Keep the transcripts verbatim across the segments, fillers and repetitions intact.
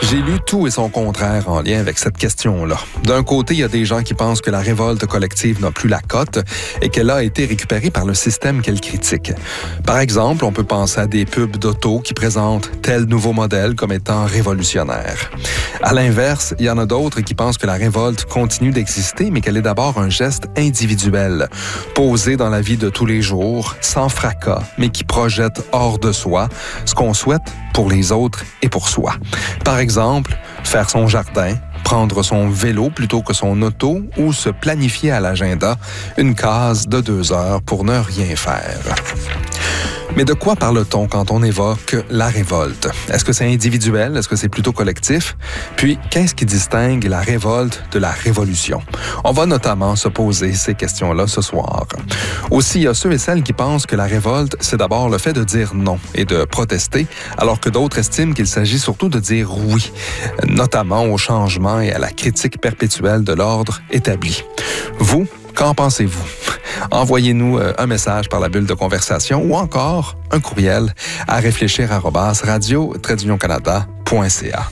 J'ai lu tout et son contraire en lien avec cette question-là. D'un côté, il y a des gens qui pensent que la révolte collective n'a plus la cote et qu'elle a été récupérée par le système qu'elle critique. Par exemple, on peut penser à des pubs d'auto qui présentent tel nouveau modèle comme étant révolutionnaire. À l'inverse, il y en a d'autres qui pensent que la révolte continue d'exister, mais qu'elle est d'abord un geste individuel, posé dans la vie de tous les jours, sans fracas, mais qui projette hors de soi ce qu'on souhaite pour les autres et pour soi. Par exemple, faire son jardin, prendre son vélo plutôt que son auto ou se planifier à l'agenda une case de deux heures pour ne rien faire. Mais de quoi parle-t-on quand on évoque la révolte? Est-ce que c'est individuel? Est-ce que c'est plutôt collectif? Puis, qu'est-ce qui distingue la révolte de la révolution? On va notamment se poser ces questions-là ce soir. Aussi, il y a ceux et celles qui pensent que la révolte, c'est d'abord le fait de dire non et de protester, alors que d'autres estiment qu'il s'agit surtout de dire oui, notamment au changement et à la critique perpétuelle de l'ordre établi. Vous, qu'en pensez-vous? Envoyez-nous un message par la bulle de conversation ou encore un courriel à réfléchir arobase radio tiret union canada point c a.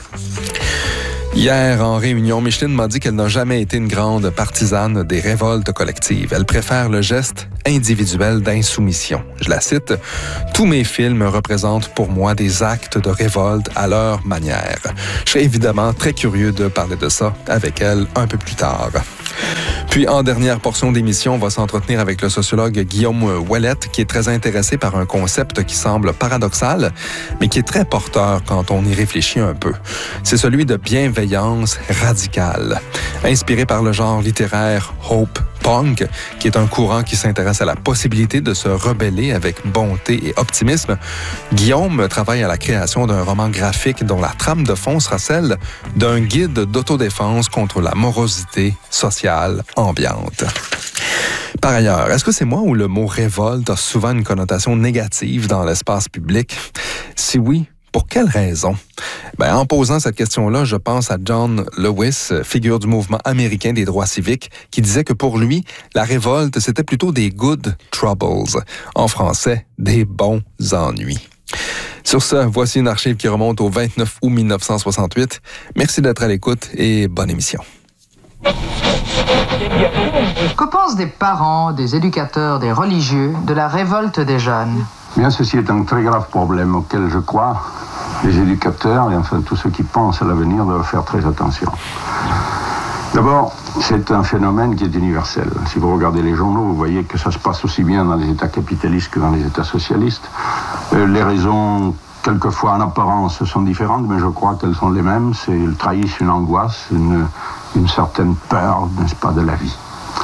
Hier, en réunion, Micheline m'a dit qu'elle n'a jamais été une grande partisane des révoltes collectives. Elle préfère le geste individuel d'insoumission. Je la cite, « Tous mes films représentent pour moi des actes de révolte à leur manière. » Je serais évidemment très curieux de parler de ça avec elle un peu plus tard. Puis, en dernière portion d'émission, on va s'entretenir avec le sociologue Guillaume Ouellette, qui est très intéressé par un concept qui semble paradoxal, mais qui est très porteur quand on y réfléchit un peu. C'est celui de bienveillance radicale. Inspiré par le genre littéraire Hope Punk, qui est un courant qui s'intéresse à la possibilité de se rebeller avec bonté et optimisme, Guillaume travaille à la création d'un roman graphique dont la trame de fond sera celle d'un guide d'autodéfense contre la morosité sociale ambiante. Par ailleurs, est-ce que c'est moi ou le mot « révolte » a souvent une connotation négative dans l'espace public? Si oui, pour quelle raison? Ben, en posant cette question-là, je pense à John Lewis, figure du mouvement américain des droits civiques, qui disait que pour lui, la révolte, c'était plutôt des good troubles. En français, des bons ennuis. Sur ce, voici une archive qui remonte au vingt-neuf août mille neuf cent soixante-huit. Merci d'être à l'écoute et bonne émission. Que pensent des parents, des éducateurs, des religieux de la révolte des jeunes? Bien, ceci est un très grave problème auquel je crois les éducateurs et enfin tous ceux qui pensent à l'avenir doivent faire très attention. D'abord, c'est un phénomène qui est universel. Si vous regardez les journaux, vous voyez que ça se passe aussi bien dans les États capitalistes que dans les États socialistes. Euh, les raisons, quelquefois en apparence, sont différentes, mais je crois qu'elles sont les mêmes. C'est, elles trahissent une angoisse, une, une certaine peur, n'est-ce pas, de la vie.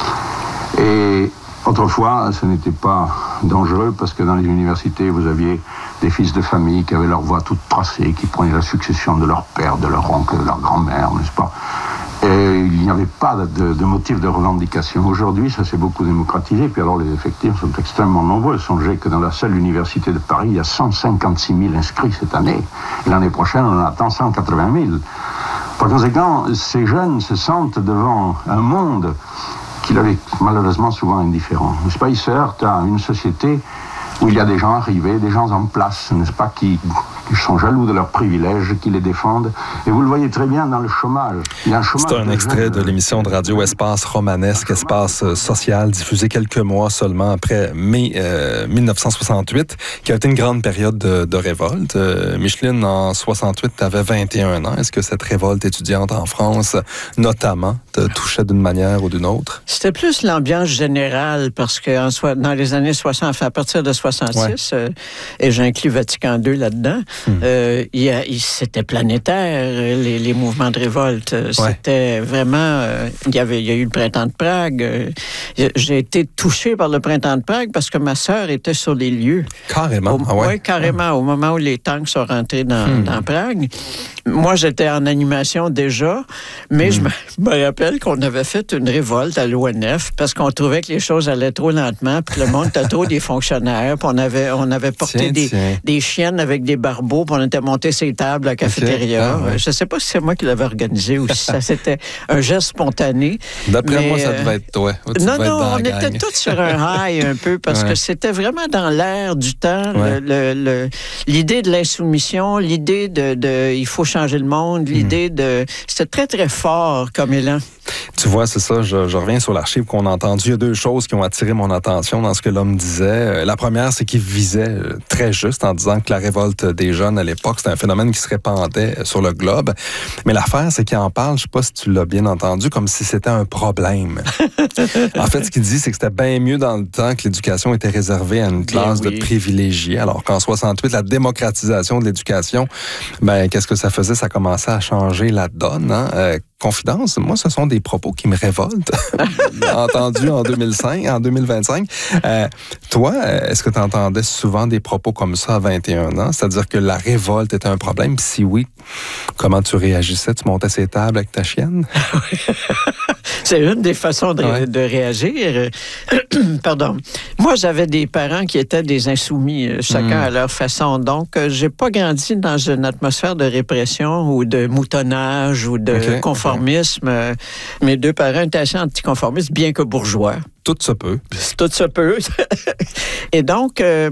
Et autrefois, ce n'était pas dangereux parce que dans les universités, vous aviez des fils de famille qui avaient leur voie toute tracée, qui prenaient la succession de leur père, de leur oncle, de leur grand-mère, n'est-ce pas? Et il n'y avait pas de, de motif de revendication. Aujourd'hui, ça s'est beaucoup démocratisé, puis alors les effectifs sont extrêmement nombreux. Songez que dans la seule université de Paris, il y a cent cinquante-six mille inscrits cette année. Et l'année prochaine, on en attend cent quatre-vingt mille. Par conséquent, ces jeunes se sentent devant un monde qui leur est malheureusement souvent indifférent. N'est-ce pas? Ils se heurtent à une société où il y a des gens arrivés, des gens en place, n'est-ce pas, qui, qui sont jaloux de leurs privilèges, qui les défendent. Et vous le voyez très bien dans le chômage. Il y a un chômage. C'est un extrait de l'émission de radio Espace Romanesque, Espace social, diffusé quelques mois seulement après mai euh, mille neuf cent soixante-huit, qui a été une grande période de, de révolte. Euh, Micheline, en soixante-huit, tu avais vingt et un ans. Est-ce que cette révolte étudiante en France, notamment, te touchait d'une manière ou d'une autre? C'était plus l'ambiance générale, parce que en so- dans les années soixante, enfin, à partir de soixante-six, ouais. euh, et j'inclus Vatican deux là-dedans, hum. euh, il y a, il, c'était planétaire, les, les mouvements de révolte. Ouais. C'était vraiment... Euh, il, y avait, il y a eu le printemps de Prague. Euh, j'ai été touchée par le printemps de Prague parce que ma sœur était sur les lieux. Carrément? Au, ah ouais? Oui, carrément. Hum. Au moment où les tanks sont rentrés dans, hum. dans Prague. Moi, j'étais en animation déjà, mais hum. je, me, je me rappelle qu'on avait fait une révolte à l'O N F parce qu'on trouvait que les choses allaient trop lentement, puis le monde était trop des fonctionnaires, puis on avait, on avait porté tiens, des, tiens. des chiennes avec des barbeaux Barbeau, puis on était montés ces tables à la cafétéria. Okay. Ah, ouais. Je ne sais pas si c'est moi qui l'avais organisé ou si ça c'était un geste spontané. D'après mais, moi, ça devait être toi. Tu non, devais non, être dans on la était gang. tous sur un high un peu parce ouais. que c'était vraiment dans l'air du temps. Ouais. Le, le, le, l'idée de l'insoumission, l'idée de, de il faut changer le monde, l'idée mm. de... C'était très, très fort comme élan. Tu vois, c'est ça, je, je reviens sur l'archive qu'on a entendu. Il y a deux choses qui ont attiré mon attention dans ce que l'homme disait. La première, c'est qu'il visait très juste en disant que la révolte des jeunes à l'époque, c'était un phénomène qui se répandait sur le globe. Mais l'affaire, c'est qu'il en parle, je ne sais pas si tu l'as bien entendu, comme si c'était un problème. En fait, ce qu'il dit, c'est que c'était bien mieux dans le temps que l'éducation était réservée à une classe oui. de privilégiés. Alors qu'en soixante-huit, la démocratisation de l'éducation, ben qu'est-ce que ça faisait? Ça commençait à changer la donne, hein? Euh, confidence, moi, ce sont des propos qui me révoltent. Entendu en deux mille cinq, en deux mille vingt-cinq. Euh, toi, est-ce que tu entendais souvent des propos comme ça à vingt et un ans? C'est-à-dire que la révolte était un problème? Puis si oui, comment tu réagissais? Tu montais ces tables avec ta chienne? C'est une des façons de, ouais. de réagir. Pardon. Moi, j'avais des parents qui étaient des insoumis, chacun mmh. à leur façon. Donc, j'ai pas grandi dans une atmosphère de répression ou de moutonnage ou de okay. conformisme. Okay. Mes deux parents étaient assez anticonformistes, bien que bourgeois. Tout se peut. Tout se peut. Et donc, euh,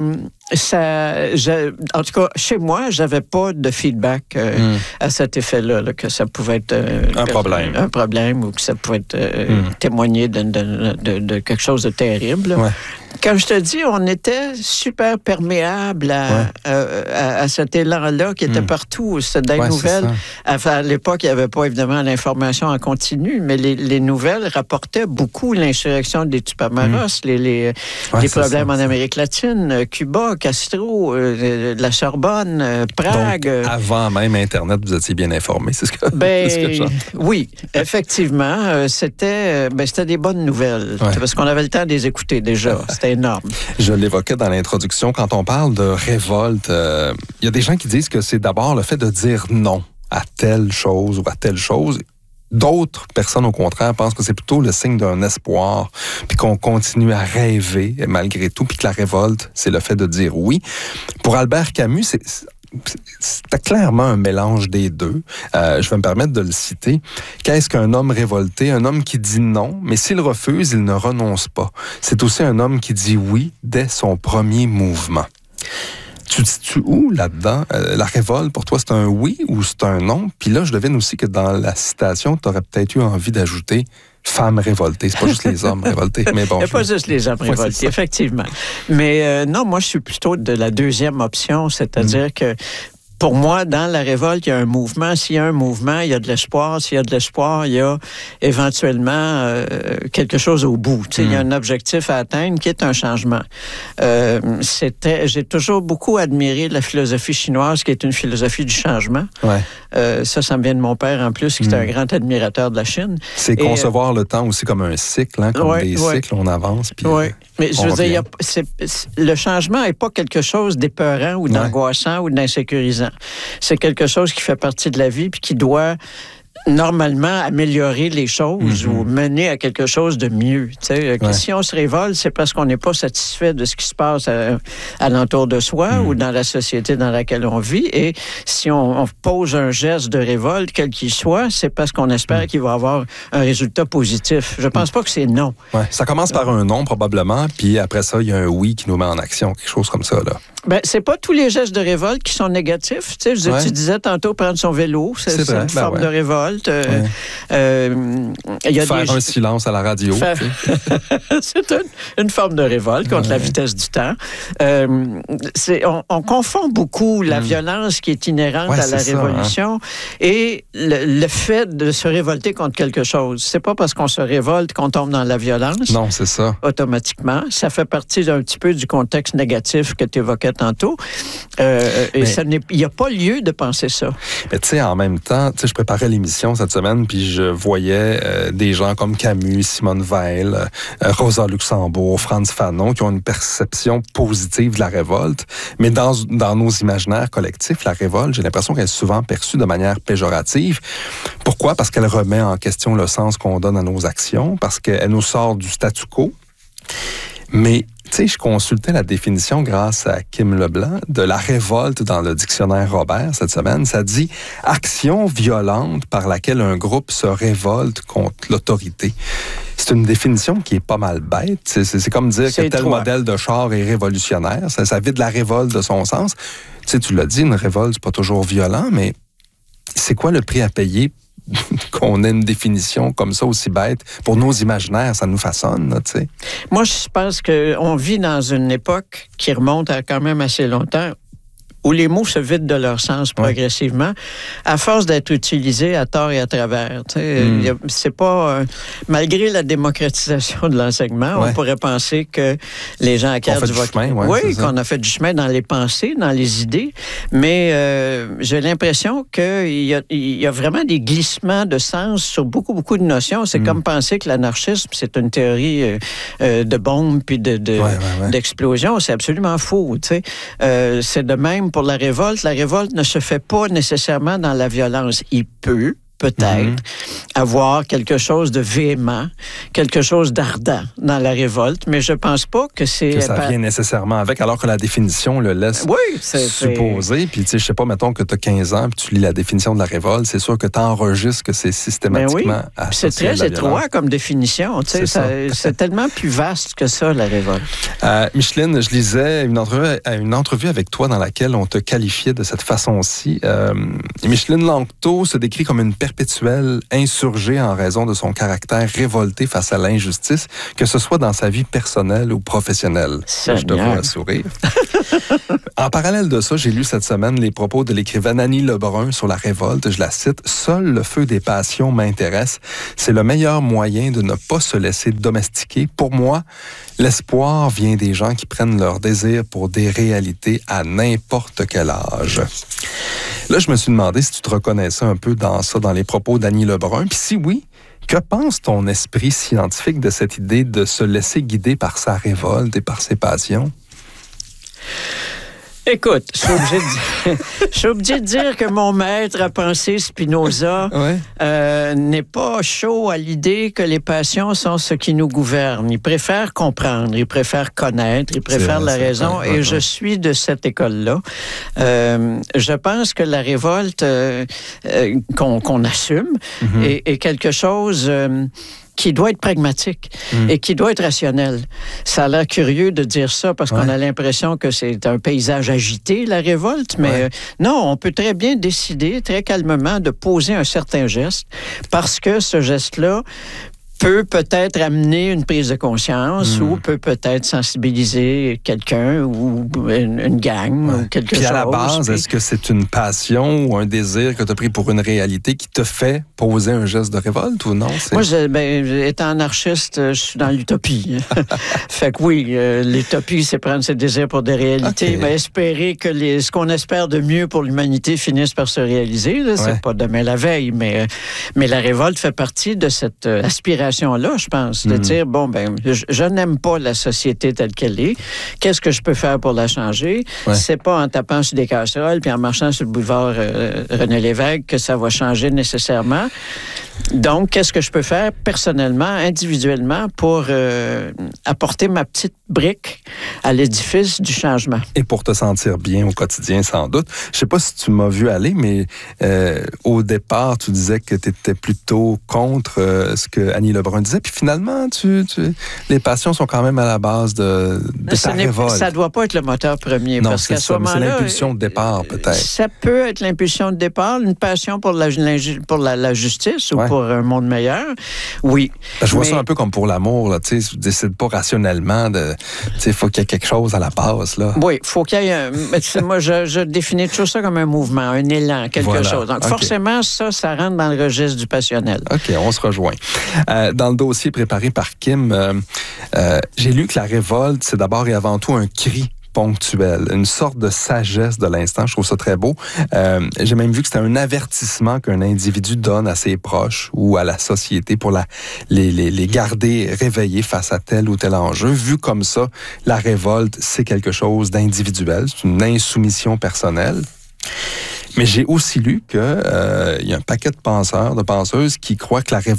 ça, je, en tout cas, chez moi, j'avais pas de feedback euh, mm. à cet effet-là, là, que ça pouvait être euh, un problème, un problème, ou que ça pouvait être euh, mm. témoigner de, de, de, de quelque chose de terrible. Ouais. Quand je te dis, on était super perméable à, ouais. à, à, à cet élan-là qui était mm. partout. C'était des ouais, nouvelles. À, à l'époque, il n'y avait pas évidemment l'information en continu, mais les, les nouvelles rapportaient beaucoup l'insurrection des Tupamaros, mm. les, les, ouais, les problèmes ça, en Amérique latine, Cuba, Castro, euh, la Sorbonne, euh, Prague. Donc, avant même Internet, vous étiez bien informé, c'est ce que, ben, c'est ce que j'entends. Oui, effectivement, euh, c'était, ben, c'était des bonnes nouvelles, ouais. parce qu'on avait le temps de les écouter déjà. C'était énorme. Je l'évoquais dans l'introduction. Quand on parle de révolte, il euh, y a des gens qui disent que c'est d'abord le fait de dire non à telle chose ou à telle chose. D'autres personnes, au contraire, pensent que c'est plutôt le signe d'un espoir, puis qu'on continue à rêver malgré tout, puis que la révolte, c'est le fait de dire oui. Pour Albert Camus, c'est... C'était clairement un mélange des deux. Euh, je vais me permettre de le citer. Qu'est-ce qu'un homme révolté? Un homme qui dit non, mais s'il refuse, il ne renonce pas. C'est aussi un homme qui dit oui dès son premier mouvement. Tu te situes où là-dedans? Euh, la révolte, pour toi, c'est un oui ou c'est un non? Puis là, je devine aussi que dans la citation, tu aurais peut-être eu envie d'ajouter femmes révoltées. C'est pas juste les hommes révoltés. Mais bon, c'est pas juste les hommes révoltés, ouais, effectivement. Mais euh, non, moi, je suis plutôt de la deuxième option, c'est-à-dire mmh. que pour moi, dans la révolte, il y a un mouvement. S'il y a un mouvement, il y a de l'espoir. S'il y a de l'espoir, il y a éventuellement euh, quelque chose au bout. Tu sais, mmh. il y a un objectif à atteindre qui est un changement. Euh, c'était, j'ai toujours beaucoup admiré la philosophie chinoise, qui est une philosophie du changement. Ouais. Euh, ça, ça me vient de mon père en plus, qui mmh. est un grand admirateur de la Chine. C'est Et, concevoir euh, le temps aussi comme un cycle, hein, comme ouais, des ouais. cycles, on avance. Puis, ouais. Mais je veux dire, y a, c'est, c'est, le changement n'est pas quelque chose d'épeurant ou d'angoissant ouais. ou d'insécurisant. C'est quelque chose qui fait partie de la vie puis qui doit normalement améliorer les choses mm-hmm. ou mener à quelque chose de mieux. Tu sais, ouais. Si on se révolte, c'est parce qu'on n'est pas satisfait de ce qui se passe à, à l'entour de soi mm. ou dans la société dans laquelle on vit. Et si on, on pose un geste de révolte, quel qu'il soit, c'est parce qu'on espère mm. qu'il va avoir un résultat positif. Je pense mm. pas que c'est non. Ouais. Ça commence par un non, probablement, puis après ça, il y a un oui qui nous met en action, quelque chose comme ça, là. Ben, c'est pas tous les gestes de révolte qui sont négatifs. Tu sais, je, ouais. tu disais tantôt prendre son vélo, c'est, c'est, c'est une ben forme ouais. de révolte. Euh, ouais. euh, y a Faire des... un silence à la radio. Faire... c'est une, une forme de révolte contre ouais. la vitesse du temps. Euh, c'est, on, on confond beaucoup la mm. violence qui est inhérente ouais, à la révolution ça, hein. et le, le fait de se révolter contre quelque chose. C'est pas parce qu'on se révolte qu'on tombe dans la violence. Non, c'est ça. Automatiquement. Ça fait partie d'un petit peu du contexte négatif que tu évoquais tantôt. Euh, et il n'y a pas lieu de penser ça. Mais tu sais, en même temps, je préparais l'émission cette semaine, puis je voyais euh, des gens comme Camus, Simone Veil, euh, Rosa Luxembourg, Frantz Fanon, qui ont une perception positive de la révolte. Mais dans, dans nos imaginaires collectifs, la révolte, j'ai l'impression qu'elle est souvent perçue de manière péjorative. Pourquoi? Parce qu'elle remet en question le sens qu'on donne à nos actions, parce qu'elle nous sort du statu quo. Mais Tu sais, je consultais la définition grâce à Kim Leblanc de la révolte dans le dictionnaire Robert cette semaine. Ça dit « action violente par laquelle un groupe se révolte contre l'autorité ». C'est une définition qui est pas mal bête. C'est, c'est, c'est comme dire c'est que tel toi. modèle de char est révolutionnaire. Ça, ça vide la révolte de son sens. Tu sais, tu l'as dit, une révolte, c'est pas toujours violent, mais c'est quoi le prix à payer qu'on ait une définition comme ça aussi bête? Pour nos imaginaires, ça nous façonne, tu sais. Moi, je pense qu'on vit dans une époque qui remonte à quand même assez longtemps, où les mots se vident de leur sens progressivement, ouais. à force d'être utilisés à tort et à travers. Mm. Y a, c'est pas... Euh, malgré la démocratisation de l'enseignement, ouais. on pourrait penser que les gens acquièrent du vocabulaire. Ouais, oui, qu'on a fait du chemin dans les pensées, dans les idées, mais euh, j'ai l'impression qu'il y a, il y a vraiment des glissements de sens sur beaucoup, beaucoup de notions. C'est mm. comme penser que l'anarchisme, c'est une théorie euh, euh, de bombe puis de, de, ouais, ouais, ouais. d'explosion. C'est absolument faux. Euh, c'est de même pour la révolte. La révolte ne se fait pas nécessairement dans la violence. Il peut, peut-être, mm-hmm. avoir quelque chose de véhément, quelque chose d'ardent dans la révolte, mais je pense pas que c'est... Que ça vient nécessairement avec, alors que la définition le laisse oui, c'est, supposer. Puis, tu sais, je sais pas, mettons que tu as quinze ans, puis tu lis la définition de la révolte, c'est sûr que tu enregistres que c'est systématiquement oui. C'est très étroit comme définition. Tu sais, c'est, ça, c'est tellement plus vaste que ça, la révolte. Euh, Micheline, je lisais une entrevue, une entrevue avec toi dans laquelle on te qualifiait de cette façon-ci. Euh, Micheline Lanctot se décrit comme une perpétuelle insurgée en raison de son caractère révolté face à l'injustice, que ce soit dans sa vie personnelle ou professionnelle. Ça, je te vois sourire. En parallèle de ça, j'ai lu cette semaine les propos de l'écrivaine Annie Lebrun sur la révolte. Je la cite. « Seul le feu des passions m'intéresse. C'est le meilleur moyen de ne pas se laisser domestiquer. Pour moi, l'espoir vient des gens qui prennent leur désir pour des réalités à n'importe quel âge. » Là, je me suis demandé si tu te reconnaissais un peu dans ça, dans les propos d'Annie Lebrun. Puis si oui, que pense ton esprit scientifique de cette idée de se laisser guider par sa révolte et par ses passions? Écoute, je suis obligé de dire, je suis obligé de dire que mon maître à penser, Spinoza, ouais. euh, n'est pas chaud à l'idée que les passions sont ce qui nous gouverne. Il préfère comprendre, il préfère connaître, il préfère c'est, la c'est, raison, ouais, et ouais, je ouais. suis de cette école-là. Euh, je pense que la révolte euh, euh, qu'on, qu'on assume mm-hmm. est, est quelque chose... Euh, qui doit être pragmatique mmh. et qui doit être rationnel. Ça a l'air curieux de dire ça parce ouais. qu'on a l'impression que c'est un paysage agité, la révolte, mais ouais. euh, non, on peut très bien décider très calmement de poser un certain geste parce que ce geste-là peut peut-être amener une prise de conscience mmh. ou peut peut-être sensibiliser quelqu'un ou une, une gang ouais. ou quelque puis chose. Puis à la base, puis... est-ce que c'est une passion ou un désir que tu as pris pour une réalité qui te fait poser un geste de révolte ou non? C'est... Moi, je, ben, étant anarchiste, je suis dans l'utopie. Fait que oui, euh, l'utopie, c'est prendre ses désirs pour des réalités, okay. mais espérer que les, ce qu'on espère de mieux pour l'humanité finisse par se réaliser. Là, c'est ouais. pas demain la veille, mais, mais la révolte fait partie de cette euh, aspiration là, je pense, de mmh. dire, bon, ben, je, je n'aime pas la société telle qu'elle est. Qu'est-ce que je peux faire pour la changer? Ouais. C'est pas en tapant sur des casseroles puis en marchant sur le boulevard euh, René Lévesque que ça va changer nécessairement. Donc, qu'est-ce que je peux faire personnellement, individuellement, pour euh, apporter ma petite brique à l'édifice du changement? Et pour te sentir bien au quotidien, sans doute. Je sais pas si tu m'as vu aller, mais euh, au départ, tu disais que tu étais plutôt contre euh, ce que Annie Lebrun disait, puis finalement, tu, tu, les passions sont quand même à la base de, de ta révolte. Ça doit pas être le moteur premier. Non, parce c'est qu'à ça, ce moment-là, c'est l'impulsion de départ, peut-être. Ça peut être l'impulsion de départ, une passion pour la, pour la, la justice ou ouais. pour un monde meilleur. Oui. Je vois mais... ça un peu comme pour l'amour, là, tu sais, tu décides pas rationnellement de, tu sais, faut qu'il y ait quelque chose à la base, là. Oui, faut qu'il y ait un, moi, je, je définis toujours ça comme un mouvement, un élan, quelque voilà. chose. Donc, okay. forcément, ça, ça rentre dans le registre du passionnel. OK, on se rejoint. Euh, dans le dossier préparé par Kim, euh, euh, j'ai lu que la révolte, c'est d'abord et avant tout un cri ponctuel, une sorte de sagesse de l'instant. Je trouve ça très beau. Euh, j'ai même vu que c'était un avertissement qu'un individu donne à ses proches ou à la société pour la, les, les, les garder réveillés face à tel ou tel enjeu. Vu comme ça, la révolte, c'est quelque chose d'individuel, c'est une insoumission personnelle. Mais j'ai aussi lu qu'il euh, y a un paquet de penseurs, de penseuses qui croient que la révolte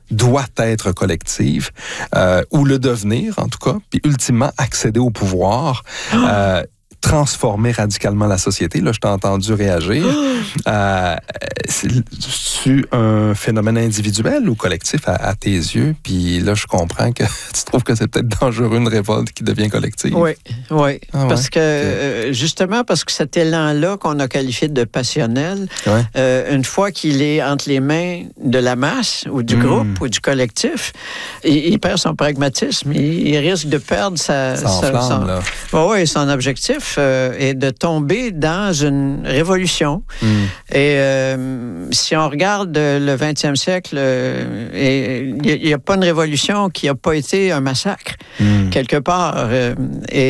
doit être collective, euh, ou le devenir, en tout cas, puis ultimement accéder au pouvoir, euh, transformer radicalement la société. Là, je t'ai entendu réagir. Euh, c'est-tu un phénomène individuel ou collectif à, à tes yeux? Puis là, je comprends que tu trouves que c'est peut-être dangereux une révolte qui devient collective. Oui, oui. Ah, parce ouais? que, euh, justement, parce que cet élan-là qu'on a qualifié de passionnel, Ouais. euh, une fois qu'il est entre les mains de la masse ou du Mm. groupe ou du collectif, il, il perd son pragmatisme. Il, il risque de perdre sa, Ça sa- enflamme, son, là. ouais, ouais, son objectif euh, est de tomber dans une révolution. Mm. Et euh, si on regarde le vingtième siècle, euh, il n'y a pas une révolution qui n'a pas été un massacre, Mm. quelque part. Euh, et,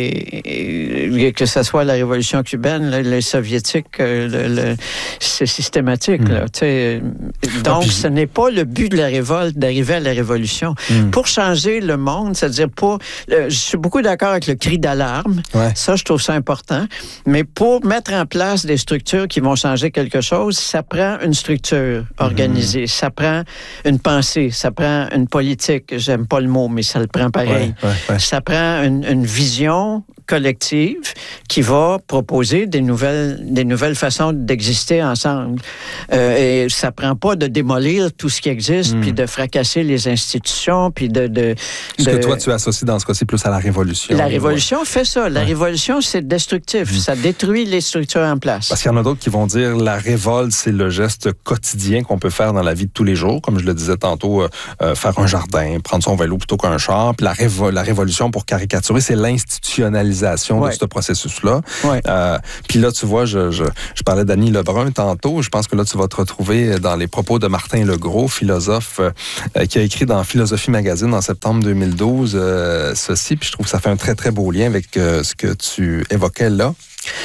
et, et que ce soit la révolution cubaine, le, les soviétiques, euh, le, le, c'est systématique. Mm. Là, tu sais. Donc, puis- ce n'est pas le but de la révolte d'arriver à la révolution. Mm. Pour changer le monde, c'est-à-dire pour... euh, je suis beaucoup d'accord avec le cri d'alarme. Ouais. Ça, je trouve ça important. Mais pour mettre en place des structures qui vont changer quelque chose, ça prend une structure organisée, ça prend une pensée, ça prend une politique. J'aime pas le mot, mais ça le prend pareil. Ouais, ouais, ouais. Ça prend une, une vision collective qui va proposer des nouvelles, des nouvelles façons d'exister ensemble. Euh, et ça prend pas de démolir tout ce qui existe, Mm. puis de fracasser les institutions, puis de... de, Ce de que toi, tu associes dans ce cas-ci plus à la révolution. la révolution fait ça. La Ouais. révolution, c'est destructif. Mm. Ça détruit les structures en place. Parce qu'il y en a d'autres qui vont dire la révolte, c'est le geste quotidien qu'on peut faire dans la vie de tous les jours. Comme je le disais tantôt, euh, euh, faire un jardin, prendre son vélo plutôt qu'un char. Puis la, révo- la révolution, pour caricaturer, c'est l'institutionnalisation Ouais. de ce processus-là. Ouais. Euh, puis là, tu vois, je, je, je parlais d'Annie Lebrun tantôt. Je pense que là, tu vas te retrouver dans les propos de Martin Legros, philosophe, euh, qui a écrit dans Philosophie Magazine en septembre deux mille douze euh, ceci. Puis je trouve que ça fait un très, très beau lien avec euh, ce que tu évoquais là.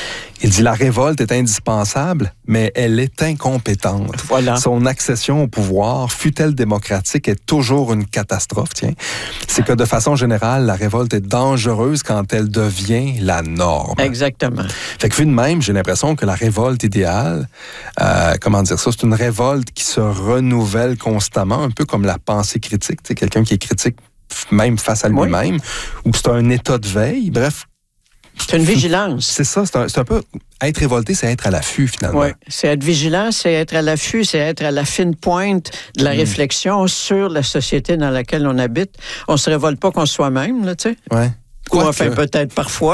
Il dit « La révolte est indispensable, mais elle est incompétente. Voilà. Son accession au pouvoir, fût-elle démocratique, est toujours une catastrophe. » Tiens, c'est que de façon générale, la révolte est dangereuse quand elle devient la norme. Exactement. Fait que vu de même, j'ai l'impression que la révolte idéale, euh, comment dire ça, c'est une révolte qui se renouvelle constamment, un peu comme la pensée critique. Tu sais, quelqu'un qui est critique même face à lui-même, oui. Ou que c'est un état de veille. Bref, c'est une vigilance. C'est ça, c'est un, c'est un peu... Être révolté, c'est être à l'affût, finalement. Oui, c'est être vigilant, c'est être à l'affût, c'est être à la fine pointe de la mmh. réflexion sur la société dans laquelle on habite. On se révolte pas contre soi-même, là, tu sais. Oui. Ou enfin, que... peut-être parfois.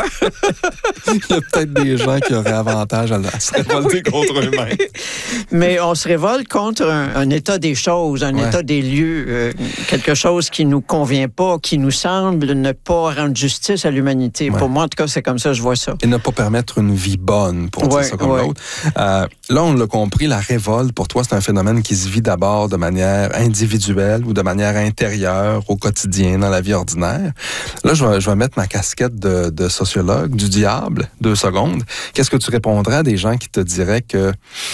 Il y a peut-être des gens qui auraient avantage à, à se révolter oui. contre eux-mêmes. Mais on se révolte contre un, un état des choses, un ouais. état des lieux, euh, quelque chose qui nous convient pas, qui nous semble ne pas rendre justice à l'humanité. Ouais. Pour moi, en tout cas, c'est comme ça que je vois ça. Et ne pas permettre une vie bonne, pour ouais, dire ça comme ouais. l'autre. Euh, là, on l'a compris, la révolte, pour toi, c'est un phénomène qui se vit d'abord de manière individuelle ou de manière intérieure, au quotidien, dans la vie ordinaire. Là, je vais, je vais mettre ma casquette de, de sociologue, du diable, deux secondes. Qu'est-ce que tu répondrais à des gens qui te diraient que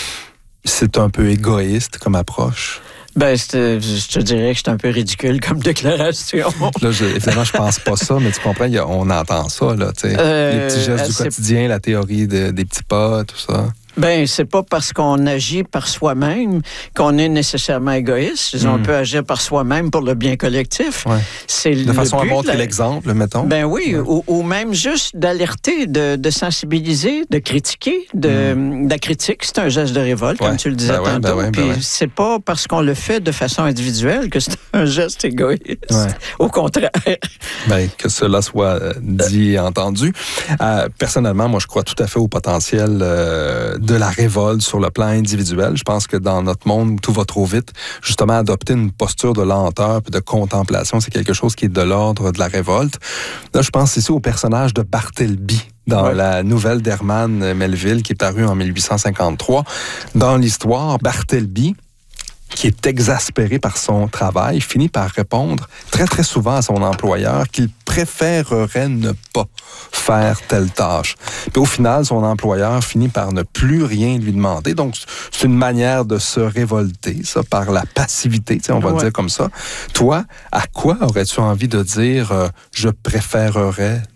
c'est un peu égoïste comme approche? Ben, je te dirais que c'est un peu ridicule comme déclaration. Là, je, évidemment, je pense pas ça, mais tu comprends, y a, on entend ça, là, tu sais. Euh, les petits gestes du quotidien, la théorie de, des petits pas, tout ça. Ben, c'est pas parce qu'on agit par soi-même qu'on est nécessairement égoïste. Mm. On peut agir par soi-même pour le bien collectif. Ouais. C'est de façon à montrer la... l'exemple, mettons. Ben oui, ouais. ou, ou même juste d'alerter, de, de sensibiliser, de critiquer. De, mm. de la critique, c'est un geste de révolte, ouais. comme tu le disais ben ouais, tantôt. Ben ouais, ben Puis ouais. c'est pas parce qu'on le fait de façon individuelle que c'est un geste égoïste. Ouais. Au contraire. Ben, que cela soit dit et entendu. Euh, personnellement, moi, je crois tout à fait au potentiel euh, de la révolte sur le plan individuel. Je pense que dans notre monde, tout va trop vite. Justement, adopter une posture de lenteur et de contemplation, c'est quelque chose qui est de l'ordre de la révolte. Là, je pense ici au personnage de Bartleby dans ouais. la nouvelle d'Herman Melville qui est parue en mille huit cent cinquante-trois. Dans l'histoire, Bartleby, qui est exaspéré par son travail, finit par répondre très, très souvent à son employeur qu'il préférerait ne pas faire telle tâche. Puis au final, son employeur finit par ne plus rien lui demander. Donc, c'est une manière de se révolter, ça, par la passivité, tu sais, on va ouais. le dire comme ça. Toi, à quoi aurais-tu envie de dire euh, « je préférerais ne pas » ?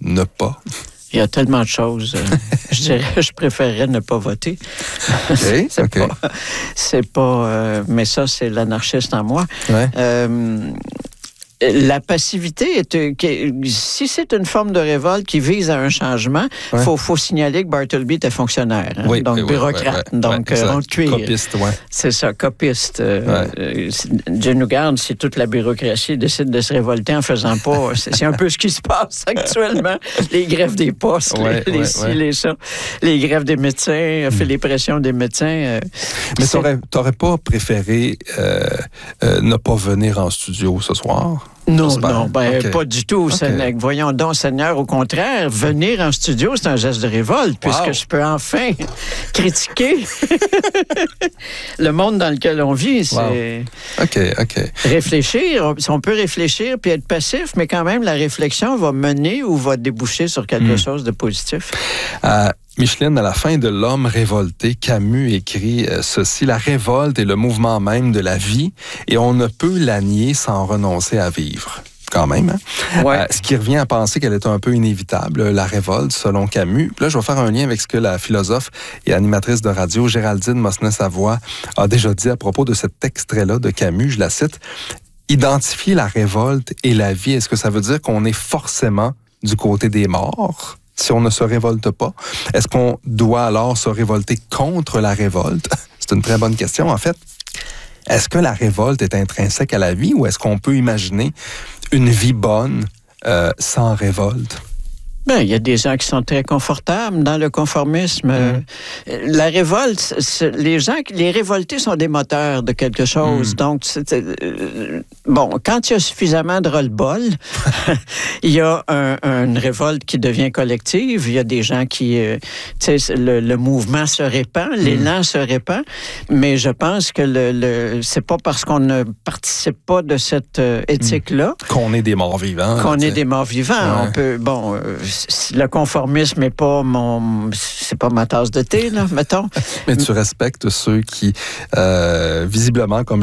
Il y a tellement de choses. Euh, je dirais, je préférerais ne pas voter. OK, c'est OK. pas... C'est pas euh, mais ça, c'est l'anarchiste en moi. Ouais. Euh, La passivité, est, si c'est une forme de révolte qui vise à un changement, il ouais. faut, faut signaler que Bartleby était fonctionnaire, hein, oui, donc oui, bureaucrate, oui, oui, donc oui, rond de cuir. Copiste, oui. C'est ça, copiste. Ouais. Euh, Dieu nous garde si toute la bureaucratie décide de se révolter en faisant pas. C'est, c'est un peu ce qui se passe actuellement. Les grèves des postes, ouais, les, les ouais, ci, ouais. les ça, les grèves des médecins, mm. fait les pressions des médecins. Euh, Mais t'aurais, t'aurais pas préféré euh, euh, ne pas venir en studio ce soir? Non, J'espère. non, ben, okay. pas du tout. Okay. Voyons donc, Seigneur, au contraire, venir en studio, c'est un geste de révolte, puisque wow. je peux enfin critiquer le monde dans lequel on vit. C'est wow. OK, OK. Réfléchir, on peut réfléchir puis être passif, mais quand même, la réflexion va mener ou va déboucher sur quelque mm. chose de positif. Euh, Micheline, à la fin de L'Homme révolté, Camus écrit euh, ceci: « La révolte est le mouvement même de la vie et on ne peut la nier sans renoncer à vivre. » Quand même, hein? Ouais. Euh, ce qui revient à penser qu'elle est un peu inévitable, la révolte, selon Camus. Puis là, je vais faire un lien avec ce que la philosophe et animatrice de radio Géraldine Mosnet-Savoie a déjà dit à propos de cet extrait-là de Camus. Je la cite: « Identifier la révolte et la vie, est-ce que ça veut dire qu'on est forcément du côté des morts si on ne se révolte pas? Est-ce qu'on doit alors se révolter contre la révolte? » C'est une très bonne question, en fait. Est-ce que la révolte est intrinsèque à la vie ou est-ce qu'on peut imaginer une vie bonne euh, sans révolte? Bien, il y a des gens qui sont très confortables dans le conformisme. Mmh. La révolte, c'est, les gens, les révoltés sont des moteurs de quelque chose. Mmh. Donc, c'est, euh, bon, quand il y a suffisamment de roll-ball, il y a un, une révolte qui devient collective. Il y a des gens qui, euh, tu sais, le, le mouvement se répand, mmh. l'élan se répand. Mais je pense que le, le, c'est pas parce qu'on ne participe pas de cette euh, éthique-là mmh. qu'on est des morts vivants. Qu'on là, est des morts vivants. Ouais. On peut, bon. Euh, le conformisme n'est pas mon, c'est pas ma tasse de thé, là, mettons. Mais tu respectes ceux qui, euh, visiblement, comme